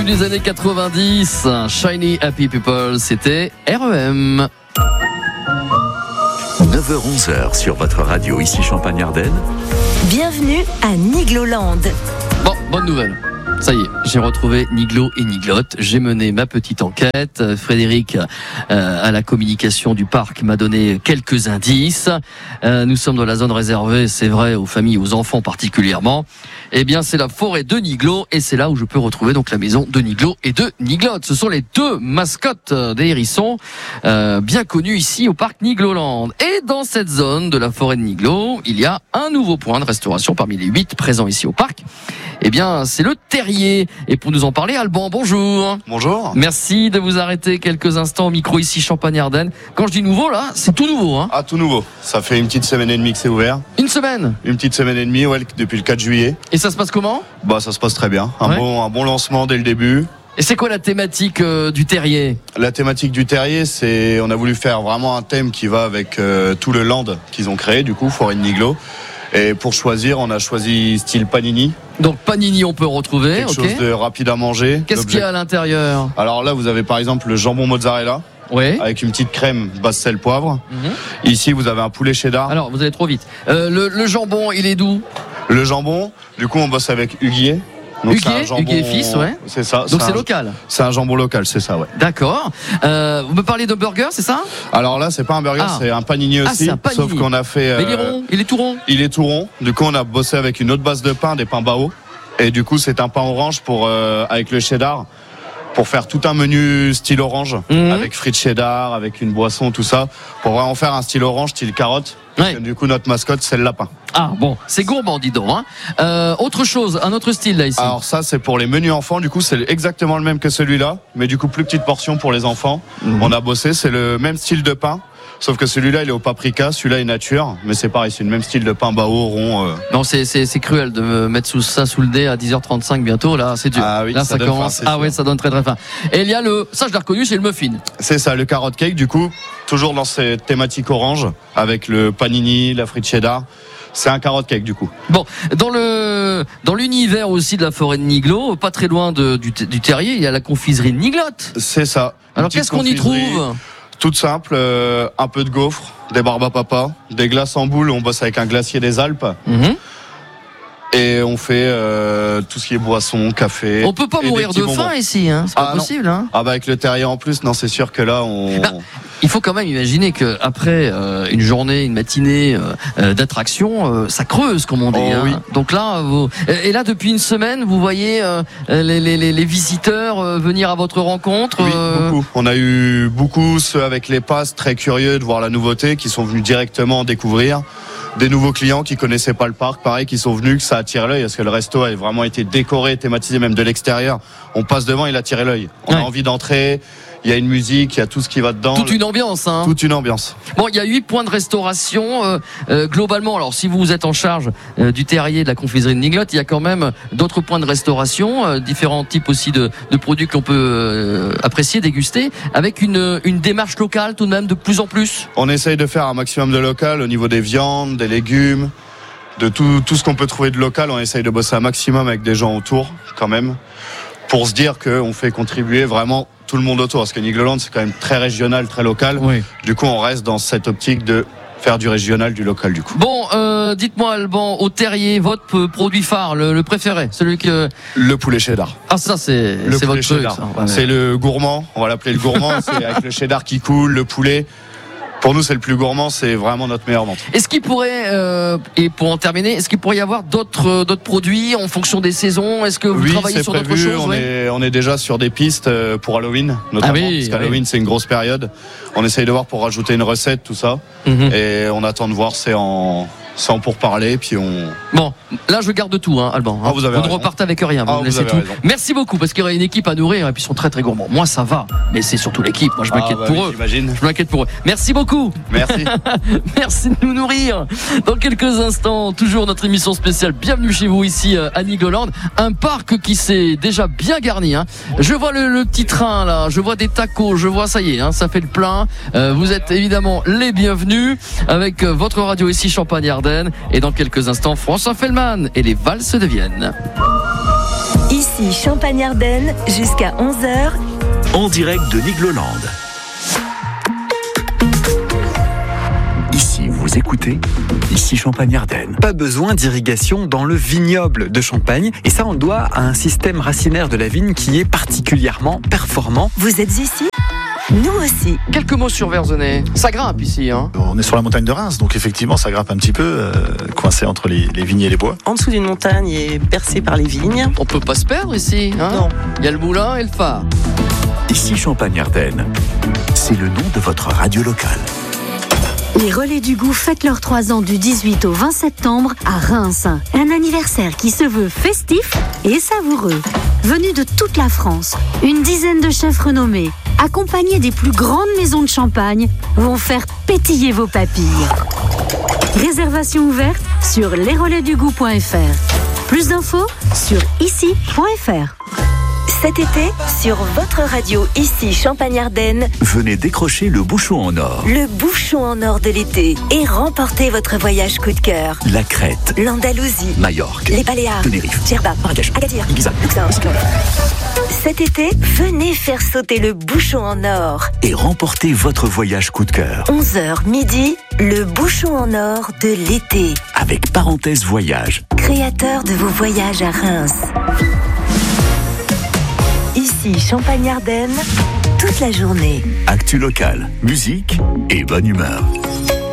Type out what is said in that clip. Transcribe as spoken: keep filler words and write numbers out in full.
des années quatre-vingt-dix. Shiny Happy People, c'était R E M. neuf heures onze sur votre radio, ici Champagne-Ardenne. Bienvenue à Nigloland. Bon, bonne nouvelle. Ça y est, j'ai retrouvé Niglo et Niglotte. J'ai mené ma petite enquête. Frédéric, euh, à la communication du parc, m'a donné quelques indices. Euh, nous sommes dans la zone réservée, c'est vrai, aux familles, aux enfants particulièrement. Eh bien, c'est la forêt de Niglo et c'est là où je peux retrouver donc la maison de Niglo et de Niglotte. Ce sont les deux mascottes des hérissons, euh, bien connus ici au parc Nigloland. Et dans cette zone de la forêt de Niglo, il y a un nouveau point de restauration parmi les huit présents ici au parc. Eh bien, c'est le Terrier. Et pour nous en parler, Alban, bonjour. Bonjour. Merci de vous arrêter quelques instants au micro ici Champagne-Ardenne. Quand je dis nouveau, là, c'est tout nouveau, hein. Ah, tout nouveau. Ça fait une petite semaine et demie que c'est ouvert. Une semaine. Une petite semaine et demie, ouais, depuis le quatre juillet. Et ça se passe comment ? Bah, ça se passe très bien. Un Ouais. bon, un bon lancement dès le début. Et c'est quoi la thématique euh, du Terrier ? La thématique du Terrier, c'est, on a voulu faire vraiment un thème qui va avec euh, tout le land qu'ils ont créé, du coup, forêt de Niglo. Et pour choisir, on a choisi style panini. Donc panini, on peut retrouver, Quelque ok. chose de rapide à manger. Qu'est-ce qu'il y a à l'intérieur ? Alors là, vous avez par exemple le jambon mozzarella Oui. avec une petite crème base sel poivre. Mhm. Ici, vous avez un poulet cheddar. Alors, vous allez trop vite. Euh, le, le jambon, il est d'où ? Le jambon, du coup, on bosse avec Huguier. Donc, Huguier, c'est un jambon- Huguier fils, ouais. C'est ça. Donc c'est un- local. C'est un jambon local, c'est ça, ouais. D'accord. Euh, vous me parlez de burger, c'est ça ? Alors là, c'est pas un burger, Ah. c'est un panini Ah, aussi. c'est un panini. Sauf qu'on a fait. Mais il est euh, rond, il est tout rond. il est tout rond. Du coup, on a bossé avec une autre base de pain, des pains bao. Et du coup, c'est un pain orange pour euh, avec le cheddar pour faire tout un menu style orange Mhm. avec frites cheddar, avec une boisson, tout ça, pour vraiment faire un style orange, style carotte. Parce Ouais. que du coup, notre mascotte, c'est le lapin. Ah bon, c'est gourmand, dis donc. Hein. Euh, autre chose, un autre style là ici. Alors ça, c'est pour les menus enfants. Du coup, c'est exactement le même que celui-là, mais du coup, plus petite portion pour les enfants. Mhm. On a bossé, c'est le même style de pain. Sauf que celui-là, il est au paprika, celui-là est nature, mais c'est pareil, c'est le même style de pain bao rond. Euh. Non, c'est, c'est, c'est cruel de me mettre sous, ça sous le nez à dix heures trente-cinq bientôt. Là, c'est dur. Ah oui, là, ça ça, donne commence. faim, c'est ah sûr. ouais, ça donne très très faim. Et il y a le, ça je l'ai reconnu, c'est le muffin. C'est ça, le carrot cake, du coup, toujours dans cette thématique orange, avec le panini, la frite cheddar. C'est un carrot cake, du coup. Bon, dans le, dans l'univers aussi de la forêt de Niglo, pas très loin de, du, du Terrier, il y a la confiserie de Niglotte. C'est ça. Une Alors petite qu'est-ce qu'on y confiserie trouve ? Toute simple, euh, un peu de gaufres, des barbes à papa, des glaces en boule, on bosse avec un glacier des Alpes. Mhm. Et on fait euh, tout ce qui est boisson, café. On peut pas et des mourir petits de bonbons. faim ici, hein. C'est pas Ah, non. possible, hein. Ah bah avec le Terrier en plus, non, c'est sûr que là on. Bah, il faut quand même imaginer que après euh, une journée, une matinée euh, euh, d'attraction, euh, ça creuse comme on dit. Oh, hein. oui. Donc là, vous... et là depuis une semaine, vous voyez euh, les, les, les, les visiteurs euh, venir à votre rencontre. Oui, euh, beaucoup. On a eu beaucoup ceux avec les passes très curieux de voir la nouveauté, qui sont venus directement découvrir. Des nouveaux clients qui connaissaient pas le parc, pareil, qui sont venus, que ça attire l'œil, parce que le resto a vraiment été décoré, thématisé même de l'extérieur. On passe devant, il attire l'œil. On Ouais. a envie d'entrer. Il y a une musique, il y a tout ce qui va dedans. Toute une ambiance, hein. Toute une ambiance. Bon, il y a huit points de restauration euh, euh, globalement. Alors, si vous êtes en charge euh, du Terrier, de la confiserie de Niglotte, il y a quand même d'autres points de restauration, euh, différents types aussi de, de produits qu'on peut euh, apprécier, déguster, avec une, une démarche locale tout de même de plus en plus. On essaye de faire un maximum de local au niveau des viandes, des légumes, de tout, tout ce qu'on peut trouver de local. On essaye de bosser un maximum avec des gens autour, quand même, pour se dire qu'on fait contribuer vraiment tout le monde autour. Parce que Nigloland, c'est quand même très régional, très local. Oui. Du coup, on reste dans cette optique de faire du régional, du local, du coup. Bon, euh, dites-moi, Alban, au Terrier, votre euh, produit phare, le, le préféré, celui que... Le poulet cheddar. Ah, ça, c'est, Le c'est poulet votre truc. cheddar. Ça. Ouais. C'est le gourmand. On va l'appeler le gourmand. C'est avec le cheddar qui coule, le poulet. Pour nous, c'est le plus gourmand. C'est vraiment notre meilleure vente. Est-ce qu'il pourrait, euh, et pour en terminer, est-ce qu'il pourrait y avoir d'autres, euh, d'autres produits en fonction des saisons ? Est-ce que vous Oui, travaillez c'est sur d'autres prévu. choses ? On ouais est, on est déjà sur des pistes euh, pour Halloween, notamment. Ah oui, parce qu'Halloween, oui. c'est une grosse période. On essaye de voir pour rajouter une recette, tout ça. Mhm. Et on attend de voir, c'est en, c'est en pourparler, puis on. Bon, là je garde tout, hein, Alban. Ah, vous avez ne raison. repartez avec rien, vous Ah, me vous laissez avez tout. raison. Merci beaucoup, parce qu'il y aura une équipe à nourrir, et puis ils sont très très gourmands. Moi ça va, mais c'est surtout l'équipe. Moi je m'inquiète Ah, bah pour oui, eux. j'imagine. Je m'inquiète pour eux. Merci beaucoup. Merci. Merci de nous nourrir. Dans quelques instants, toujours notre émission spéciale. Bienvenue chez vous ici euh, à Nigloland. Un parc qui s'est déjà bien garni. Hein. Je vois le, le petit train là, je vois des tacos, je vois ça y est, hein, ça fait le plein. Euh, vous êtes évidemment les bienvenus avec euh, votre radio ici Champagne-Ardenne. Et dans quelques instants, François Fellman et les valses de Vienne. Ici Champagne-Ardenne jusqu'à onze heures. En direct de Nigloland. Ici, vous écoutez, ici Champagne-Ardenne. Pas besoin d'irrigation dans le vignoble de Champagne. Et ça, on le doit à un système racinaire de la vigne qui est particulièrement performant. Vous êtes ici ? Nous aussi. Quelques mots sur Verzenay. Ça grimpe ici, hein. On est sur la montagne de Reims, donc effectivement ça grimpe un petit peu, euh, coincé entre les, les vignes et les bois. En dessous d'une montagne et bercé par les vignes. On peut pas se perdre ici, hein. Non. Il y a le moulin et le phare. Ici Champagne-Ardenne. C'est le nom de votre radio locale. Les Relais du Goût fêtent leurs trois ans du dix-huit au vingt septembre à Reims. Un anniversaire qui se veut festif et savoureux. Venus de toute la France, une dizaine de chefs renommés, accompagnés des plus grandes maisons de champagne, vont faire pétiller vos papilles. Réservation ouverte sur les relais du goût point f r. Plus d'infos sur ici point f r. Cet été, sur votre radio ici Champagne-Ardenne, Venez décrocher le bouchon en or. le bouchon en or de l'été et remportez votre voyage coup de cœur. La Crète, L'Andalousie, Majorque, les Baléares, Tenerife, Djerba, Marrakech, Agadir, Ibiza, Luxembourg. Cet été, venez faire sauter le bouchon en or. et remportez votre voyage coup de cœur. onze heures midi, le bouchon en or de l'été. Avec Parenthèse Voyage. Créateur de vos voyages à Reims. Ici Champagne-Ardenne, toute la journée. Actu locale, musique et bonne humeur.